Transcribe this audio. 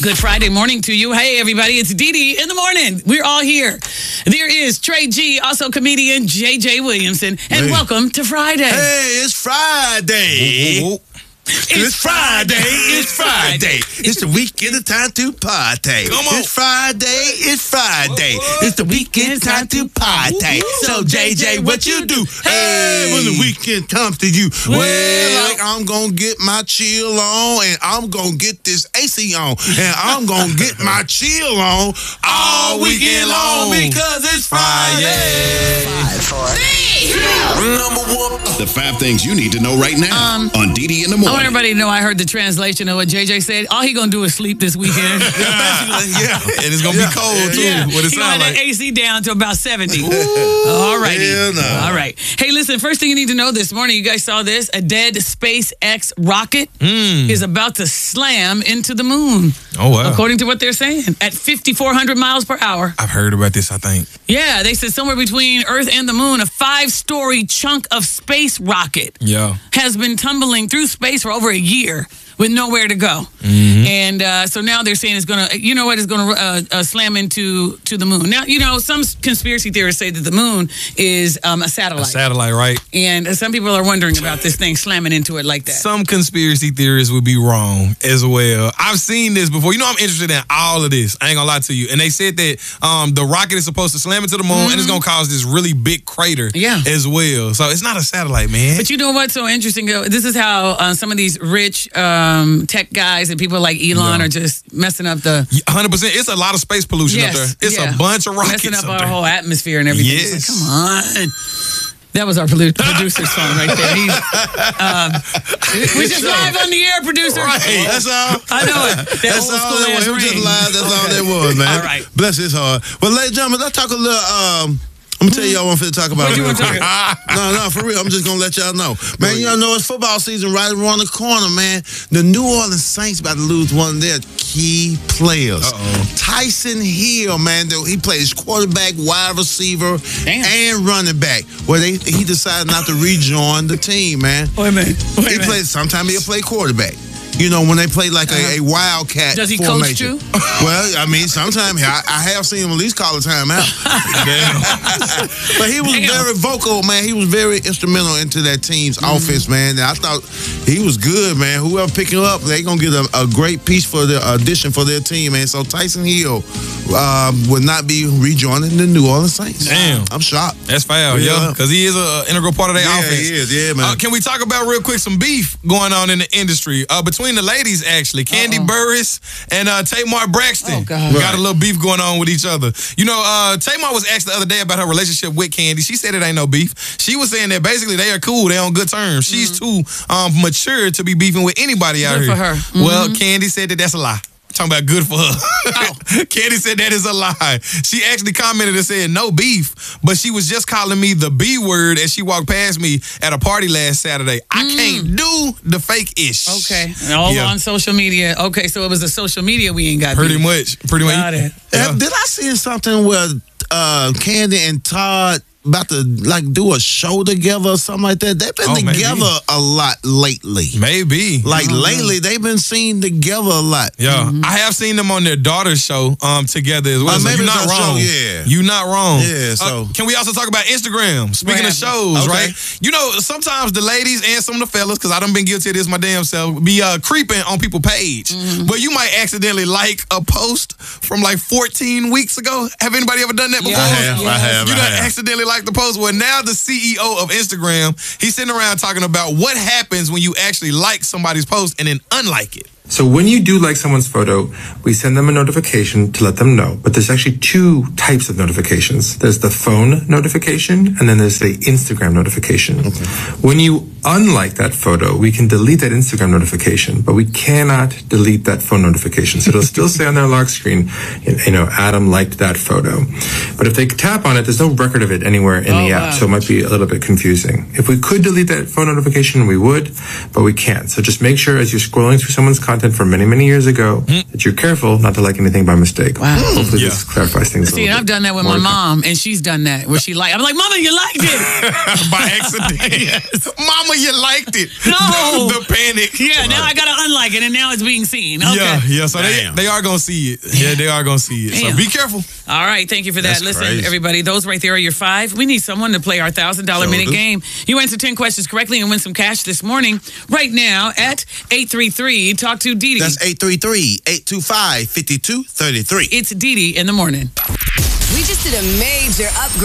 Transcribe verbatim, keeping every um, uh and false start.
Good Friday morning to you. Hey, everybody, it's Dee Dee in the morning. We're all here. There is Trey G, also comedian J J Williamson, and hey. welcome to Friday. Hey, it's Friday. Whoa, whoa. It's, it's Friday. It's Friday. It's the weekend, the time to party. Come on. It's Friday. It's Friday. Whoa, whoa. It's the weekend, time to party. So, J J, what you do? Hey, when the weekend comes to you, well, well like I'm going to get my chill on, and I'm going to get this A C on, and I'm going to get my chill on all weekend long because it's Friday. Five, four, three, two, number one. The five things you need to know right now um, on Dee Dee in the morning. I want everybody to know I heard the translation of what J J said. All he gonna do is sleep this weekend. yeah, yeah, and it's gonna yeah. be cold too. Yeah. What it he sound gonna have like? that A C down to about seventy. All righty. No. All right. Hey, listen. First thing you need to know this morning. You guys saw this. A dead SpaceX rocket mm. is about to slam into the moon. Oh wow! According to what they're saying, at fifty-four hundred miles per hour. I've heard about this. I think. Yeah, they said somewhere between Earth and the moon, a five-story chunk of space rocket yeah. has been tumbling through space for over a year with nowhere to go. Mm-hmm. And uh, so now they're saying it's going to, you know what, it's going to uh, uh, slam into to the moon. Now, you know, some conspiracy theorists say that the moon is um, a satellite. A satellite, right? And uh, some people are wondering about this thing slamming into it like that. Some conspiracy theorists would be wrong as well. I've seen this before. You know, I'm interested in all of this. I ain't gonna lie to you. And they said that um, the rocket is supposed to slam into the moon mm-hmm. and it's gonna cause this really big crater yeah. as well. So it's not a satellite, man. But you know what's so interesting? This is how uh, some of these rich um, tech guys and people like Elon yeah. are just messing up the... one hundred percent. It's a lot of space pollution yes, up there. It's yeah. a bunch of rockets messing up, up our there. whole atmosphere and everything. Yes. It's like, come on. That was our producer's phone right there. He's, um, we're just live on the air, producer. Right. That's all. I know it. That That's old all school that was. ass It was just ring. live. That's all that was, man. All right. Bless his heart. Well, ladies and gentlemen, let's talk a little... Um, I'm gonna tell y'all what I'm finna talk about. What you want to talk about? No, no, for real. I'm just gonna let y'all know. Man, y'all know it's football season right around the corner, man. The New Orleans Saints about to lose one of their key players. Uh-oh. Tyson Hill, man. He plays quarterback, wide receiver, Damn. and running back. Well, they, he decided not to rejoin the team, man. Wait a minute. Wait a he minute. plays. Sometimes he'll play quarterback. You know, when they play like a, a wildcat Does he formation. coach too? Well, I mean, sometimes I, I have seen him at least call a timeout. But he was Damn. very vocal, man. He was very instrumental into that team's mm. offense, man. And I thought he was good, man. Whoever pick him up, they going to get a, a great piece for the addition for their team, man. So Tyson Hill um, will not be rejoining the New Orleans Saints. Damn. I'm shocked. That's foul, yeah. Because he is an integral part of their yeah, offense. he is, yeah, man. Uh, can we talk about real quick some beef going on in the industry? Uh, between the ladies, actually. Candy Uh-oh. Burris and uh, Tamar Braxton. Oh, God. Got Right. a little beef going on with each other. You know, uh, Tamar was asked the other day about her relationship with Candy. She said it ain't no beef. She was saying that basically they are cool. They on good terms. She's too um, mature to be beefing with anybody out Good here. for her. Well, Mhm. Candy said that that's a lie. Talking about good for her. Oh. Candy said that is a lie. She actually commented and said no beef, but she was just calling me the B word as she walked past me at a party last Saturday. I Mm. can't do the fake-ish. Okay. And all Yeah. on social media. Okay, so it was the social media we ain't got. Pretty beef. much. Pretty much. Got it. Yeah. Did I see something where uh, Candy and Todd about to like do a show together or something like that? They've been Oh, maybe. together a lot lately. Maybe. Like lately, they've been seen together a lot. Yeah, I have seen them on their daughter's show um, together as well. Uh, so maybe you're it's not our wrong. show, yeah. You're not wrong. Yeah, so- Uh, can we also talk about Instagram? Speaking What of happened? shows, Okay. right? You know, sometimes the ladies and some of the fellas, because I done been guilty of this my damn self, be uh, creeping on people's page. But you might accidentally like a post from like fourteen weeks ago. Have anybody ever done that before? Yes, I have, I have, You I done have. accidentally like the post. Well, now the C E O of Instagram, he's sitting around talking about what happens when you actually like somebody's post and then unlike it. So when you do like someone's photo, we send them a notification to let them know. But there's actually two types of notifications. There's the phone notification, and then there's the Instagram notification. Okay. When you unlike that photo, we can delete that Instagram notification, but we cannot delete that phone notification. So it'll still say on their lock screen, you know, Adam liked that photo. But if they tap on it, there's no record of it anywhere in Oh, the app, wow. so it might be a little bit confusing. If we could delete that phone notification, we would, but we can't. So just make sure as you're scrolling through someone's content, content from many, many years ago, that you're careful not to like anything by mistake. Wow. Hopefully Yeah. this clarifies things. a See, little and I've bit. done that with More my to come. mom, and she's done that where she like. I'm like, Mama, you liked it. By accident. Mama, you liked it. No. The, the panic. Yeah, now I gotta unlike it, and now it's being seen. Okay. Yeah, yeah. So they, Damn. they are gonna see it. Yeah, they are gonna see it. Damn. So be careful. All right, thank you for that. That's Listen, crazy. everybody, those right there are your five. We need someone to play our thousand dollar Sure minute do. game. You answer ten questions correctly and win some cash this morning. Right now at eight three three. Talk to Dee Dee. That's eight three three, eight two five, five two three three. It's Dee Dee in the morning. We just did a major upgrade